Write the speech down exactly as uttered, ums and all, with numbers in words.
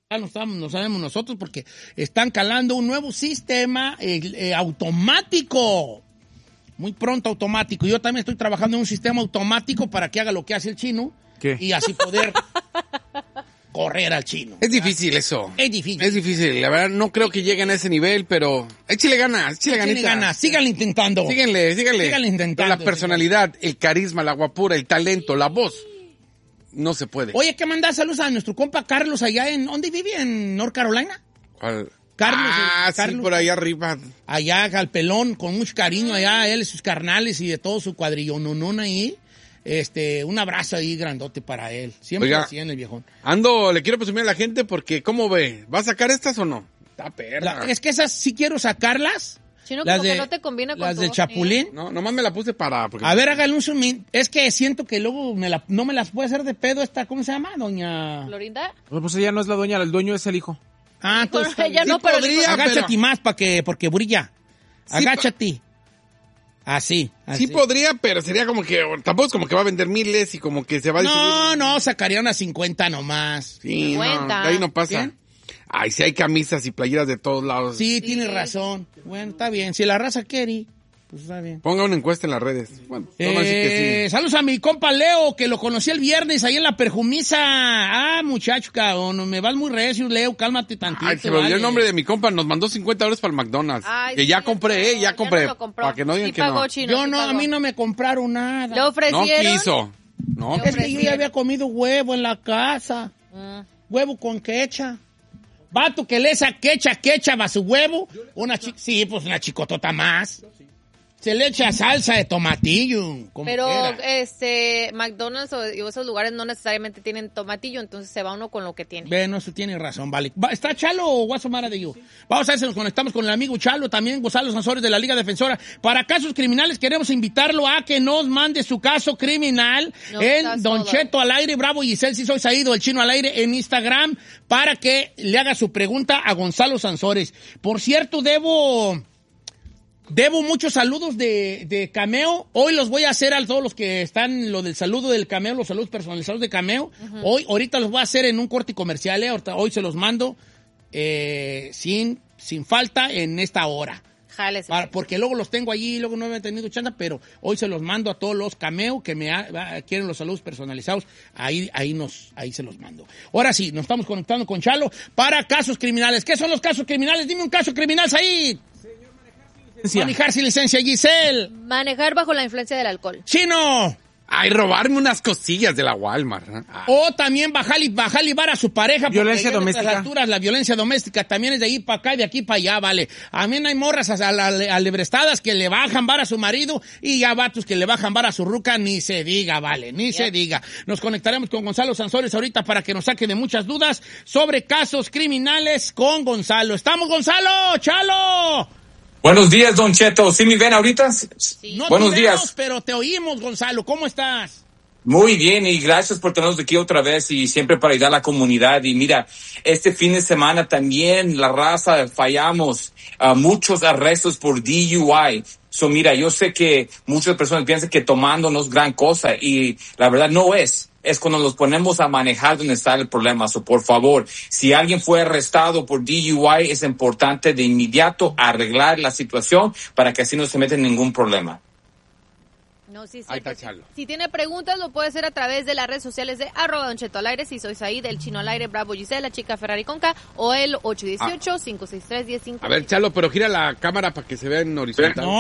no sabemos, no sabemos nosotros porque están calando un nuevo sistema eh, eh, automático. Muy pronto automático. Yo también estoy trabajando en un sistema automático para que haga lo que hace el chino. ¿Qué? Y así poder correr al chino. Es difícil eso. Es difícil. Es difícil. La verdad, no creo que lleguen a ese nivel, pero échale ganas, échale Échale ganitas. ganas. Síganle intentando. Síguenle, síguenle. Síganle intentando. Pero la personalidad, el carisma, la guapura, el talento, la voz, no se puede. Oye, ¿qué mandar saludos a nuestro compa Carlos allá en... ¿Dónde vive? ¿En North Carolina? ¿Cuál? Carlos. Ah, el, Carlos, sí, por ahí arriba. Allá, al pelón, con mucho cariño allá, él, sus carnales y de todo su cuadrillo nonón ahí. Este, un abrazo ahí grandote para él. Siempre Oiga, así en el viejón. Ando, le quiero presumir a la gente porque, ¿cómo ve? ¿Va a sacar estas o no? Está perra. La, es que esas sí quiero sacarlas. Chino, las como de, que no te combina con las tu del voz, Chapulín. ¿eh? No, nomás me la puse para... Porque... A ver, háganle un zoom in. Es que siento que luego me la, no me las puede hacer de pedo esta, ¿cómo se llama? Doña... ¿Florinda? Pues ella no es la dueña, el dueño es el hijo. Ah, entonces... Bueno, ella sí no, pero podría, digo- agáchate pero- más para que, porque brilla. Sí, Agáchate. Así, así. Sí podría, pero sería como que... Tampoco es como que va a vender miles y como que se va a distribuir. No, no, sacaría unas cincuenta nomás. Sí, no, cincuenta. de ahí no pasa. ¿Bien? Ay, sí hay camisas y playeras de todos lados. Sí, Sí. tienes razón. Bueno, está bien. Si la raza quiere, pues está bien. Ponga una encuesta en las redes. Bueno, vamos a decir que Eh, sí. saludos a mi compa Leo, que lo conocí el viernes ahí en la Perjumisa. Ah, muchacho, cabrón, me vas muy recio, Leo, cálmate tantito. Ay, se me olvidó vale. el nombre de mi compa. Nos mandó cincuenta dólares para el McDonald's. Ay, que sí, ya compré, eh, ya ya compré. no lo compró. Para que no digan Sí que pagó, no. Chino, Yo sí no, a pagó. mí no me compraron nada. ¿Le No ofrecieron? quiso. No, Le Es que yo ya ofrecieron. había comido huevo en la casa. Mm. Huevo con quecha. Vato que le esa quecha, quecha va su huevo. Una chi sí, pues una chicotota más. Se le echa salsa de tomatillo. Como Pero quiera. este McDonald's o y esos lugares no necesariamente tienen tomatillo, entonces se va uno con lo que tiene. Bueno, eso tiene razón, vale. Va- ¿Está Chalo o Guasomara de yo? Vamos a ver si nos conectamos con el amigo Chalo, también Gonzalo Sansores de la Liga Defensora. Para casos criminales queremos invitarlo a que nos mande su caso criminal No estás en Don solo. Cheto al aire, Bravo Giselle, si soy Saído, el Chino al aire en Instagram, para que le haga su pregunta a Gonzalo Sansores. Por cierto, debo... Debo muchos saludos de, de Cameo. Hoy los voy a hacer a todos los que están, lo del saludo del Cameo, los saludos personalizados de Cameo. Hoy, ahorita los voy a hacer en un corte comercial, ¿eh? Ahorita- hoy se los mando eh, sin, sin falta en esta hora. Jálese. Para- porque luego los tengo allí, luego no me he tenido chance, pero hoy se los mando a todos los Cameo que me ha- va- quieren los saludos personalizados. Ahí, ahí, nos, ahí se los mando. Ahora sí, nos estamos conectando con Chalo para casos criminales. ¿Qué son los casos criminales? Dime un caso criminal, Said. Manejar sin licencia, Giselle. Manejar bajo la influencia del alcohol. Chino. Ay, robarme unas cosillas de la Walmart. ¿no? Ah, O también bajar y, bajar y bar a su pareja. porque Violencia ya en estas doméstica. alturas, la violencia doméstica también es de ahí para acá y de aquí para allá, vale. A mí no hay morras a- a- a- alebrestadas que le bajan bar a su marido y ya vatos que le bajan bar a su ruca, ni se diga, vale, ni se diga. Nos conectaremos con Gonzalo Sansores ahorita para que nos saque de muchas dudas sobre casos criminales con Gonzalo. ¿Estamos, Gonzalo? ¡Chalo! Buenos días, Don Cheto. ¿Sí me ven ahorita? No Buenos te vemos, días. pero te oímos, Gonzalo. ¿Cómo estás? Muy bien, y gracias por tenernos aquí otra vez y siempre para ayudar a la comunidad. Y mira, este fin de semana también la raza fallamos a muchos arrestos por D U I. So, mira, yo sé que muchas personas piensan que tomando no es gran cosa y la verdad no es. Es cuando nos ponemos a manejar donde está el problema. So, por favor, si alguien fue arrestado por D U I, es importante de inmediato arreglar la situación para que así no se meta en ningún problema. No, sí, sí. Ahí está Si- Chalo. Si tiene preguntas, lo puede hacer a través de las redes sociales de arroba Don Cheto al aire, si soy Said, el Chino al aire, Bravo Giselle, la chica Ferrari con K, o el ocho uno ocho, cinco seis tres, uno cero cinco. A ver, Chalo, pero gira la cámara para que se vea en horizontal. No,